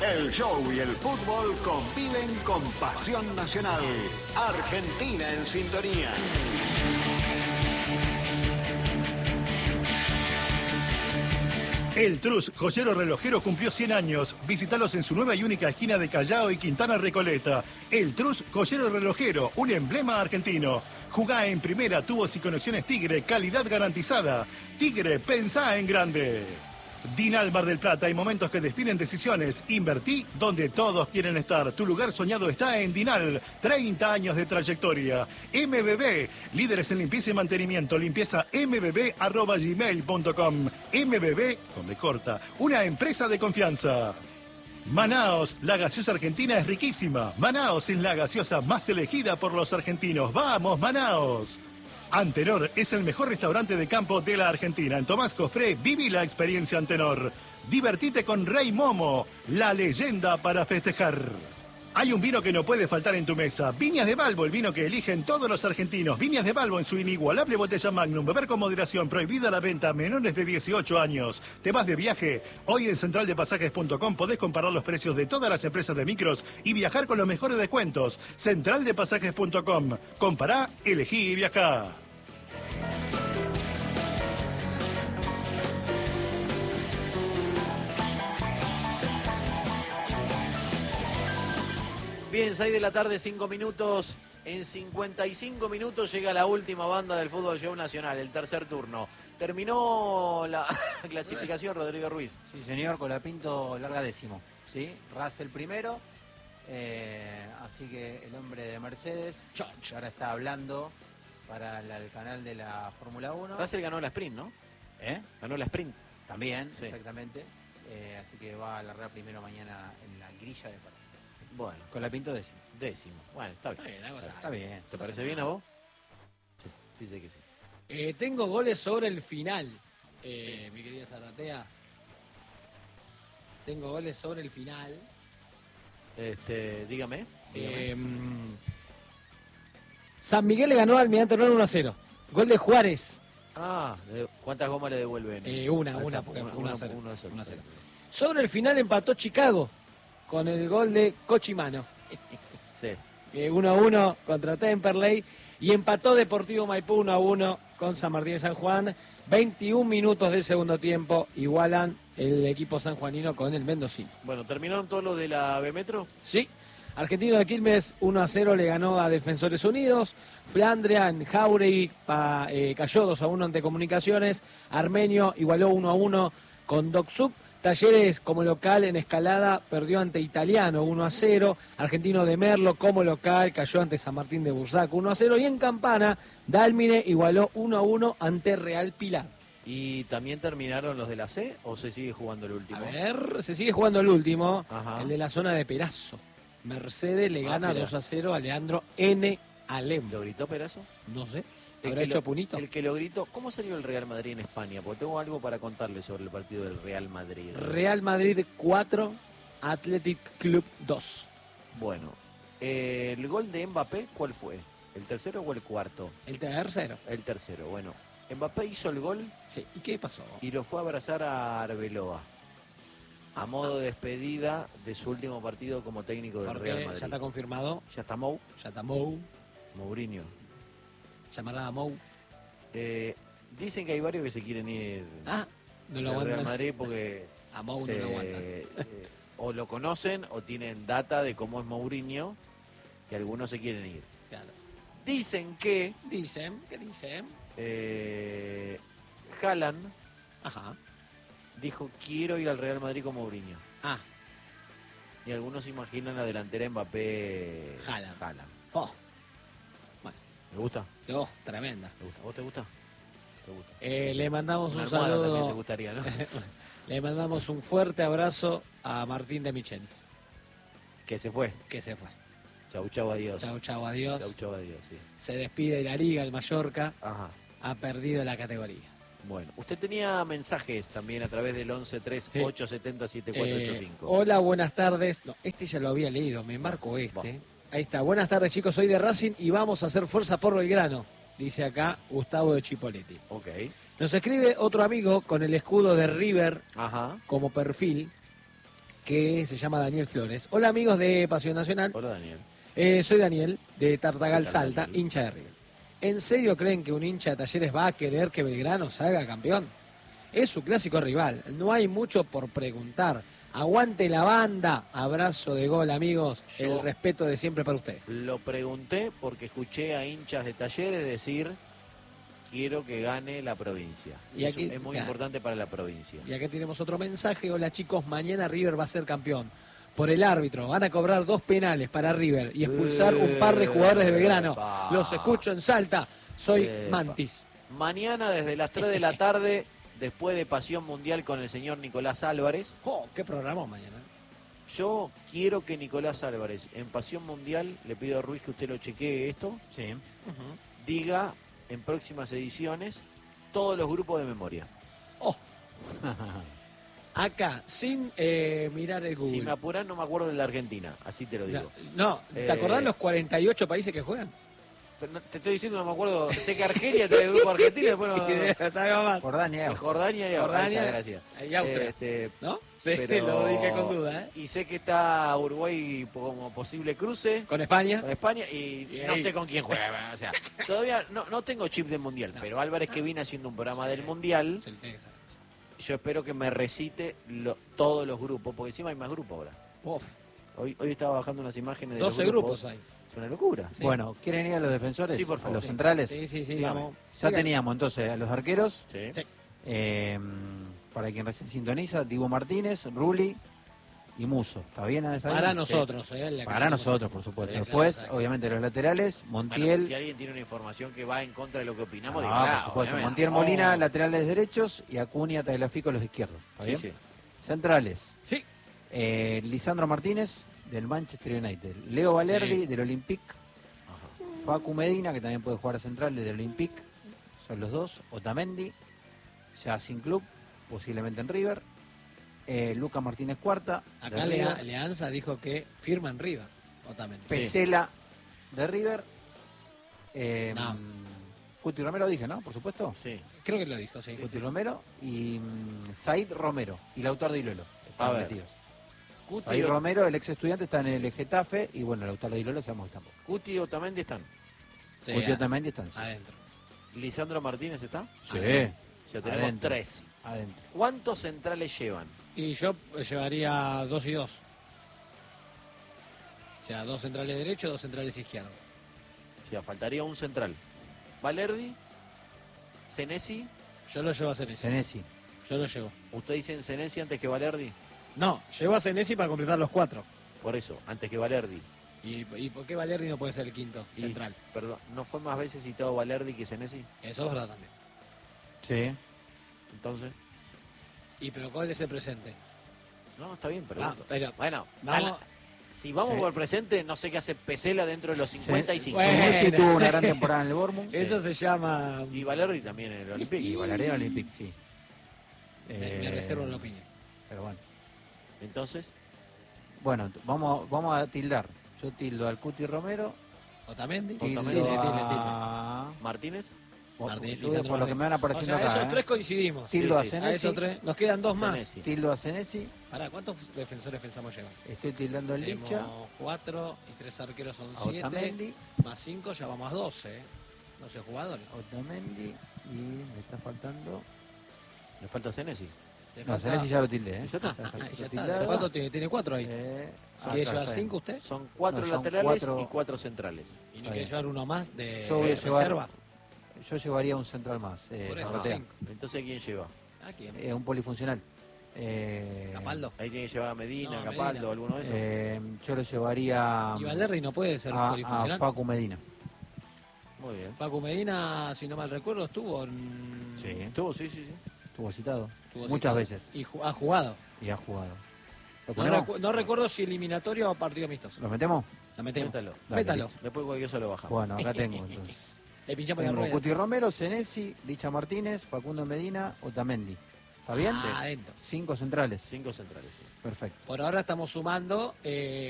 El show y el fútbol conviven con pasión nacional. Argentina en sintonía. El Trus, joyero relojero, cumplió 100 años. Visítalos en su nueva y única esquina de Callao y Quintana Recoleta. El Trus, joyero relojero, un emblema argentino. Jugá en primera, tubos y conexiones Tigre, calidad garantizada. Tigre, pensá en grande. Dinal Mar del Plata, hay momentos que definen decisiones. Invertí donde todos quieren estar. Tu lugar soñado está en Dinal. 30 años de trayectoria. MBB, líderes en limpieza y mantenimiento. Limpieza mbb@gmail.com. MBB, con B corta, una empresa de confianza. Manaos, la gaseosa argentina es riquísima. Manaos es la gaseosa más elegida por los argentinos. ¡Vamos, Manaos! Antenor es el mejor restaurante de campo de la Argentina. En Tomás Cofré, viví la experiencia Antenor. Divertite con Rey Momo, la leyenda para festejar. Hay un vino que no puede faltar en tu mesa. Viñas de Balbo, el vino que eligen todos los argentinos. Viñas de Balbo en su inigualable botella Magnum. Beber con moderación. Prohibida la venta a menores de 18 años. ¿Te vas de viaje? Hoy en centraldepasajes.com podés comparar los precios de todas las empresas de micros y viajar con los mejores descuentos. Centraldepasajes.com. Compará, elegí y viajá. Bien, 6 de la tarde, 5 minutos. En 55 minutos llega la última banda del Fútbol Show Nacional, el tercer turno. Terminó la clasificación, Rodrigo Ruiz. Sí, señor, Colapinto larga décimo. ¿Sí? Russell primero. Así que el hombre de Mercedes ahora está hablando para el canal de la Fórmula 1. Russell ganó la sprint, ¿no? Ganó la sprint. También, sí. Exactamente. Así que va a largar primero mañana en la grilla de parte. Bueno. Colapinto décimo. Bueno, está bien. Está bien. ¿Te parece bien a vos? Sí, dice que sí. Tengo goles sobre el final, mi querida Zarratea. Tengo goles sobre el final. Dígame. San Miguel le ganó al Almirante Brown 1-0. Gol de Juárez. ¿Cuántas gomas le devuelven? Una, porque fue 1-0. Sobre el final empató Chicago con el gol de Cochimano. Sí. 1-1 contra Temperley. Y empató Deportivo Maipú 1-1 con San Martín de San Juan. 21 minutos del segundo tiempo. Igualan el equipo sanjuanino con el mendocino. Bueno, ¿terminaron todos los de la B Metro? Sí. Argentino de Quilmes 1-0 le ganó a Defensores Unidos. Flandria en Jauregui cayó 2-1 ante Comunicaciones. Armenio igualó 1-1 con Docsub. Talleres como local en Escalada perdió ante Italiano 1-0. Argentino de Merlo como local cayó ante San Martín de Bursac 1-0. Y en Campana, Dálmine igualó 1-1 ante Real Pilar. ¿Y también terminaron los de la C o se sigue jugando el último? A ver, se sigue jugando el último. Ajá. El de la zona de Perazo. Mercedes le gana 2-0 a Leandro N. Alem. ¿Lo gritó Perazo? No sé. ¿Habrá hecho punito? El que lo gritó. ¿Cómo salió el Real Madrid en España? Porque tengo algo para contarle sobre el partido del Real Madrid. Real Madrid 4, Athletic Club 2. Bueno, el gol de Mbappé, ¿cuál fue? ¿El tercero o el cuarto? El tercero. El tercero, bueno. Mbappé hizo el gol. Sí, ¿y qué pasó? Y lo fue a abrazar a Arbeloa. A modo de despedida de su último partido como técnico del Real Madrid. Ya está confirmado. Ya está Mou. Ya está Mou. Mourinho. Llamará a Mou. Dicen que hay varios que se quieren ir no lo del aguantan. Real Madrid porque a Mou no lo aguantan. O lo conocen o tienen data de cómo es Mourinho, que algunos se quieren ir. Claro. Dicen que ¿Qué dicen? Haaland Ajá. dijo quiero ir al Real Madrid con Mourinho. Ah. Y algunos imaginan la delantera Mbappé Haaland. ¿Me gusta? Oh, tremenda. ¿Me gusta? ¿Vos te gusta? ¿Te gusta? Le mandamos Una un almohada saludo. también te gustaría, ¿no? Le mandamos un fuerte abrazo a Martín de Michelis. Que se fue. Que se fue. Chau, chau, adiós. Chau, chau, adiós. Chau, chau, adiós, sí. Se despide de la Liga, el Mallorca. Ajá. Ha perdido la categoría. Bueno, usted tenía mensajes también a través del 11-3-870-7485. Hola, buenas tardes. No, este ya lo había leído, me marco este. Ahí está. Buenas tardes, chicos. Soy de Racing y vamos a hacer fuerza por Belgrano. Dice acá Gustavo de Chipoletti. Ok. Nos escribe otro amigo con el escudo de River Ajá. como perfil. que se llama Daniel Flores. Hola amigos de Pasión Nacional. Hola, Daniel. Soy Daniel de Tartagal De Salta, Tartagal. hincha de River. ¿En serio creen que un hincha de Talleres va a querer que Belgrano salga campeón? Es su clásico rival, no hay mucho por preguntar. Aguante la banda, abrazo de gol amigos, Yo- el respeto de siempre para ustedes. Lo pregunté porque escuché a hinchas de Talleres decir, quiero que gane la provincia. Y Eso aquí- es muy claro. importante para la provincia. Y acá tenemos otro mensaje, hola chicos, mañana River va a ser campeón. Por el árbitro, van a cobrar 2 penales para River y expulsar un par de jugadores de Belgrano. Epa. Los escucho en Salta, soy Epa. Mantis. Mañana desde las 3 de la tarde, después de Pasión Mundial con el señor Nicolás Álvarez, Oh, qué programa mañana. yo quiero que Nicolás Álvarez en Pasión Mundial, le pido a Ruiz que usted lo chequee esto, Sí. diga en próximas ediciones todos los grupos de memoria. Oh, acá, sin mirar el Google. Si me apuran no me acuerdo de la Argentina, así te lo digo. No, ¿te acordás los 48 países que juegan? Pero no, te estoy diciendo, no me acuerdo. Sé que Argelia trae el grupo argentino, después no, Sabemos más. Jordania. Jordania y Jordania ahí está, gracias. y Austria. ¿No? ¿No? Sí, lo dije con duda, ¿eh? Y sé que está Uruguay como posible cruce Con España. con España y Y no ahí- sé con quién juega. O sea, todavía no tengo chip del Mundial, pero Álvarez que viene haciendo un programa del Mundial, Se lo tiene que saber. yo espero que me recite todos los grupos, porque encima hay más grupos ahora. Uf, Hoy estaba bajando unas imágenes de 12 los grupos hay. Es una locura. Sí. Bueno, ¿quieren ir a los defensores? Sí, por A favor. los Sí. centrales. Sí, Dígame. vamos. Ya Diga- teníamos entonces a los arqueros. Sí. Sí. eh, para quien recién sintoniza, Dibu Martínez, Rulli y Muso. ¿Está bien? ¿Está bien? Para nosotros, la Para nosotros, por supuesto. Sí, Después, claro, obviamente, los laterales, Bueno, Montiel. si alguien tiene una información que va en contra de lo que opinamos, Ah, dígala, por supuesto. obviamente. Montiel Molina, laterales derechos, y Acuña, Tagliafico, los izquierdos. ¿Está Sí, bien? sí. Centrales, Sí, Lisandro Martínez, del Manchester United. Leo Valerdi, Sí. del Olympique. Ajá. Facu Medina, que también puede jugar a central, del Olympique. Son los dos. Otamendi, ya sin club, posiblemente en River. Luca Martínez Cuarta. de acá River. Leanza dijo que firma en River. Otamendi. Pesela, de River. No. Cuti Romero dije, ¿no? Por supuesto. Sí. Creo que lo dijo, sí. Cuti Romero y Said Romero y Lautaro Di Lolo. A Están ver. metidos. Cuti, Said Romero, el ex estudiante, está en el Getafe y bueno, Lautaro Di Lolo sabemos que tampoco. Cuti y Otamendi están. Sí, Cuti también están. Sí. adentro. Lisandro Martínez está. Sí. Ya tenemos Adentro. 3. Adentro. ¿Cuántos centrales llevan? Y yo llevaría 2 y 2. O sea, 2 centrales derechos, 2 centrales izquierdos. O sea, faltaría un central. Valerdi, Senesi. Yo lo llevo a Senesi. Senesi. Yo lo llevo. ¿Usted dice Senesi antes que Valerdi? No, llevo a Senesi para completar los 4. Por eso, antes que Valerdi. ¿Y por qué Valerdi no puede ser el quinto Y, central? Perdón, ¿no fue más veces citado Valerdi que Senesi? Eso es verdad también. Sí. Entonces, ¿Y pero cuál es el presente? no, está bien, pero... Ah, pero bueno, vamos- si vamos Sí. por el presente, no sé qué hace Pesela dentro de los 55. Bueno. Senesi tuvo una gran temporada en el Bournemouth. eso se llama... Y Valerdi también en el Olympique. Y Valerdi en el Olympique, sí. Me reservo la opinión. Pero bueno. Entonces, Bueno, vamos a tildar. Yo tildo al Cuti Romero. Otamendi. Tildo Otamendi. a... Martínez. Martín, Yo, Lisandro por lo que Martín. me van O apareciendo sea, acá, esos 3 coincidimos. Tildo Sí, sí. a A Senesi. esos 3. Nos quedan 2 más. Senesi. Tildo a Senesi. Pará, ¿cuántos defensores pensamos llevar? Estoy tildando al Tenemos Licha. 4 y 3 arqueros son A 7. Otamendi. Más 5 ya vamos a 12. 12 jugadores. Otamendi. Y me está faltando... Le falta Senesi. Le No, falta- Senesi ya lo tildé, ¿eh? Ya está. Ya está. ¿Cuánto tiene? ¿Tiene 4 ahí? ¿Quiere acá llevar está 5 usted? Son 4 No, son laterales 4. y 4 centrales. ¿Y no Está quiere bien. llevar uno más de Yo voy a llevar- reserva? Yo llevaría un central más. Por eso, Zarratea. 5. Entonces, ¿quién lleva? ¿A quién? Un polifuncional. Capaldo. Ahí tiene que llevar a Medina, No, Capaldo, Medina. alguno de esos. Yo lo llevaría Y Valderdi no puede ser a polifuncional. Facu Medina. Muy bien. Facu Medina, si no mal recuerdo, estuvo en... ¿Estuvo? Sí, sí, sí. Estuvo citado. estuvo Muchas citado. veces. Y ha jugado. Y ha jugado. ¿Lo No, ponemos? no recuerdo si eliminatorio o partido amistoso. ¿Lo metemos? La metemos. Métalo. Dale, Métalo. listo. Después cualquier cosa lo bajamos. Bueno, acá tengo entonces. Le pinchamos la Tengo rueda. Cuti Romero, Senesi, Licha Martínez, Facundo Medina, Otamendi. ¿Está bien? Ah, adentro. 5 centrales. 5 centrales, sí. Perfecto. Por ahora estamos sumando